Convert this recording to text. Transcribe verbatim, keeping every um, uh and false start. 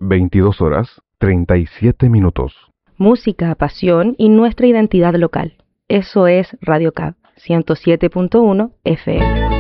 veintidós horas, treinta y siete minutos. Música, pasión y nuestra identidad local. Eso es Radio C A B ciento siete punto uno F M.